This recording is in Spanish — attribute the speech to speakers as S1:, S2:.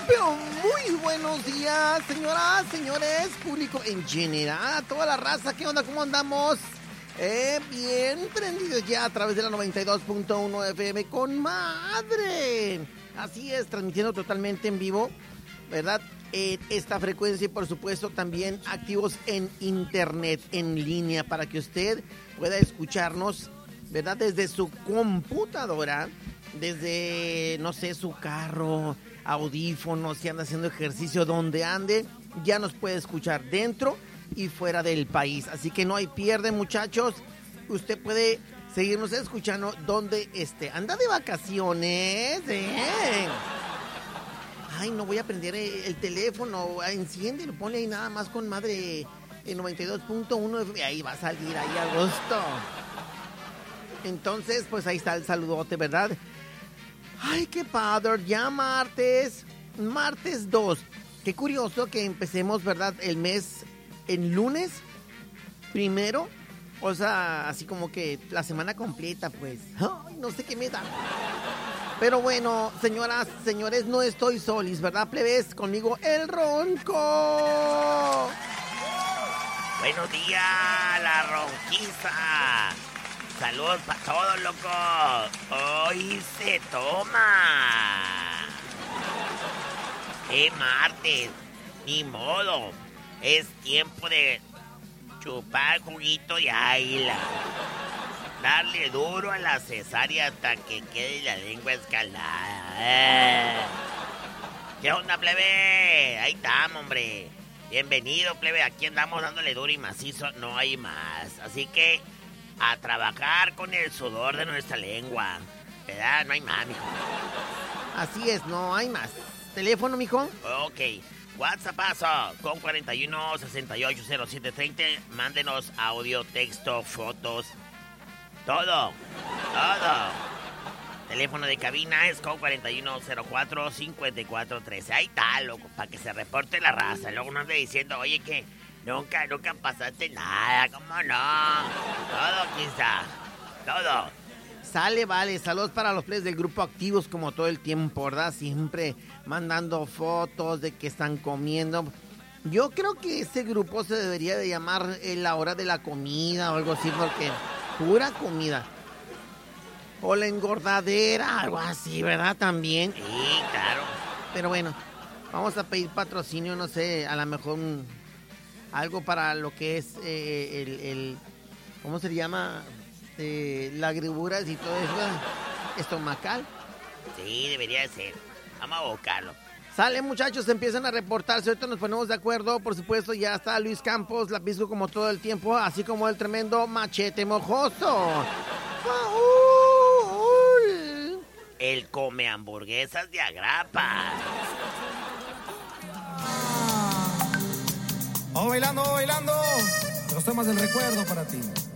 S1: Pero muy buenos días, señoras, señores, público en general, toda la raza. ¿Qué onda? ¿Cómo andamos? Bien prendidos ya a través de la 92.1 FM con madre. Así es, transmitiendo totalmente en vivo, ¿verdad? Esta frecuencia y por supuesto también activos en internet, en línea, para que usted pueda escucharnos, ¿verdad? Desde su computadora, desde, no sé, su carro, audífonos, si anda haciendo ejercicio, donde ande, ya nos puede escuchar dentro y fuera del país. Así que no hay pierde, muchachos. Usted puede seguirnos escuchando donde esté. Anda de vacaciones, Ay, no voy a prender el teléfono. Enciéndelo, ponle ahí nada más con madre 92.1. Ahí va a salir ahí a gusto. Entonces, pues ahí está el saludote, ¿verdad? Ay, qué padre. Ya martes 2. Qué curioso que empecemos, ¿verdad? El mes en lunes primero. O sea, así como que la semana completa, pues. Ay, no sé qué me da. Pero bueno, señoras, señores, no estoy solis, ¿verdad, plebes? Conmigo el Ronco.
S2: Buenos días, la ronquiza. Saludos para todos, loco. Hoy se toma. Es martes, ni modo. Es tiempo de chupar juguito y águila. Darle duro a la cesárea hasta que quede la lengua escaldada. ¿Qué onda, plebe? Ahí estamos, hombre. Bienvenido, plebe. Aquí andamos dándole duro y macizo. No hay más. Así que a trabajar con el sudor de nuestra lengua. ¿Verdad? No hay más, mijo.
S1: Así es, no hay más. ¿Teléfono, mijo?
S2: Ok. WhatsApp con 41 68 07 30. Mándenos audio, texto, fotos. Todo. Teléfono de cabina es con 4104-5413. Ahí está, loco, para que se reporte la raza. Luego no ande diciendo, oye, que nunca pasaste nada. ¿Cómo no? Todo, quizá. Todo.
S1: Sale, vale. Saludos para los players del grupo activos como todo el tiempo, ¿verdad? Siempre mandando fotos de que están comiendo. Yo creo que ese grupo se debería de llamar la hora de la comida o algo así, porque pura comida. O la engordadera, algo así, ¿verdad? También.
S2: Sí, claro.
S1: Pero bueno, vamos a pedir patrocinio, no sé, a lo mejor algo para lo que es el ¿cómo se llama? Lagriburas y todo eso, estomacal.
S2: Sí, debería de ser. Vamos a buscarlo.
S1: Sale, muchachos, empiezan a reportarse. Ahorita nos ponemos de acuerdo. Por supuesto, ya está Luis Campos, la pisco como todo el tiempo, así como el tremendo Machete Mojoso.
S2: El come hamburguesas de agrapa.
S3: Vamos bailando. Los temas del recuerdo para ti.